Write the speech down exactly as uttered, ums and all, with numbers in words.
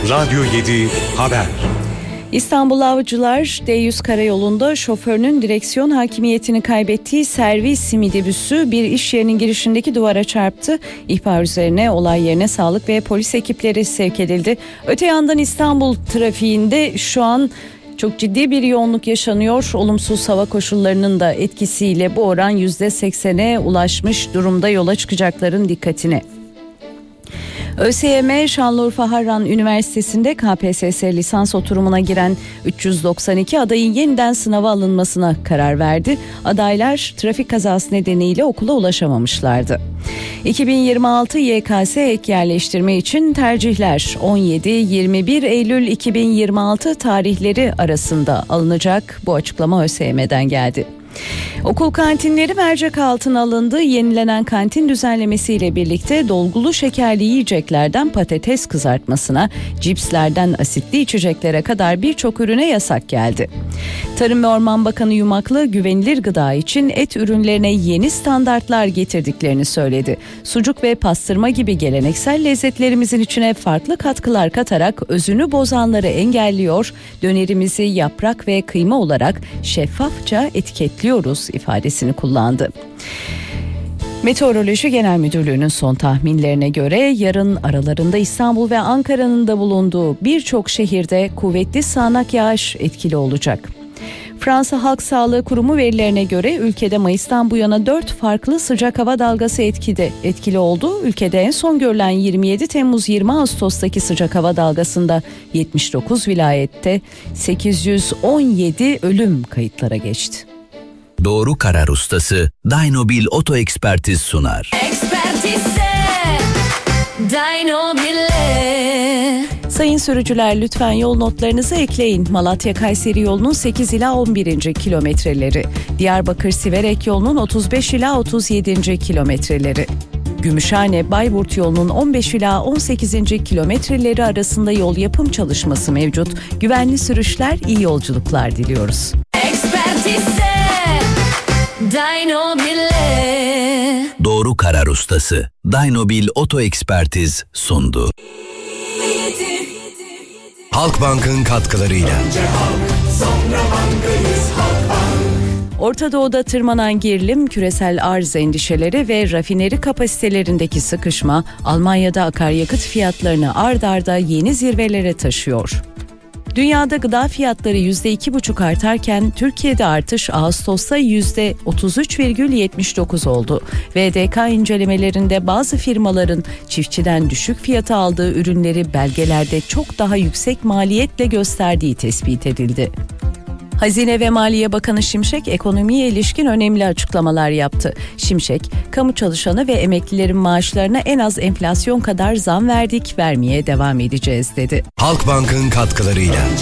Radyo yedi Haber. İstanbul Avcılar D yüz karayolunda şoförünün direksiyon hakimiyetini kaybettiği servis minibüsü bir iş yerinin girişindeki duvara çarptı. İhbar üzerine olay yerine sağlık ve polis ekipleri sevk edildi. Öte yandan İstanbul trafiğinde şu an çok ciddi bir yoğunluk yaşanıyor. Olumsuz hava koşullarının da etkisiyle bu oran yüzde seksene ulaşmış durumda, yola çıkacakların dikkatine. ÖSYM Şanlıurfa Harran Üniversitesi'nde K P S S lisans oturumuna giren üç yüz doksan iki adayın yeniden sınava alınmasına karar verdi. Adaylar trafik kazası nedeniyle okula ulaşamamışlardı. iki bin yirmi altı Y K S ek yerleştirme için tercihler on yedi yirmi bir Eylül iki bin yirmi altı tarihleri arasında alınacak. Bu açıklama ÖSYM'den geldi. Okul kantinleri mercek altına alındı. Yenilenen kantin düzenlemesiyle birlikte dolgulu şekerli yiyeceklerden patates kızartmasına, cipslerden asitli içeceklere kadar birçok ürüne yasak geldi. Tarım ve Orman Bakanı Yumaklı güvenilir gıda için et ürünlerine yeni standartlar getirdiklerini söyledi. Sucuk ve pastırma gibi geleneksel lezzetlerimizin içine farklı katkılar katarak özünü bozanları engelliyor, dönerimizi yaprak ve kıyma olarak şeffafça etiketliyoruz ifadesini kullandı. Meteoroloji Genel Müdürlüğü'nün son tahminlerine göre yarın aralarında İstanbul ve Ankara'nın da bulunduğu birçok şehirde kuvvetli sağanak yağış etkili olacak. Fransa Halk Sağlığı Kurumu verilerine göre ülkede Mayıs'tan bu yana dört farklı sıcak hava dalgası etkide, etkili oldu. Ülkede en son görülen yirmi yedi Temmuz yirmi Ağustos'taki sıcak hava dalgasında yetmiş dokuz vilayette sekiz yüz on yedi ölüm kayıtlara geçti. Doğru karar ustası Dynobil Oto Ekspertiz sunar. Ekspertize Dynobil'e. Sayın sürücüler, lütfen yol notlarınızı ekleyin. Malatya-Kayseri yolunun sekiz ila on birinci kilometreleri, Diyarbakır-Siverek yolunun otuz beş ila otuz yedinci kilometreleri, Gümüşhane-Bayburt yolunun on beş ila on sekizinci kilometreleri arasında yol yapım çalışması mevcut. Güvenli sürüşler, iyi yolculuklar diliyoruz. Ekspertize Dynobil'e. Doğru karar ustası Dynobil Oto Ekspertiz sundu. Halkbank'ın katkılarıyla. Orta Doğu'da tırmanan gerilim, küresel arz endişeleri ve rafineri kapasitelerindeki sıkışma Almanya'da akaryakıt fiyatlarını ard arda yeni zirvelere taşıyor. Dünyada gıda fiyatları yüzde iki buçuk artarken Türkiye'de artış Ağustos'ta yüzde otuz üç virgül yetmiş dokuz oldu. V D K incelemelerinde bazı firmaların çiftçiden düşük fiyata aldığı ürünleri belgelerde çok daha yüksek maliyetle gösterdiği tespit edildi. Hazine ve Maliye Bakanı Şimşek ekonomiye ilişkin önemli açıklamalar yaptı. Şimşek, kamu çalışanı ve emeklilerin maaşlarına en az enflasyon kadar zam verdik, vermeye devam edeceğiz dedi. Halkbank'ın katkılarıyla.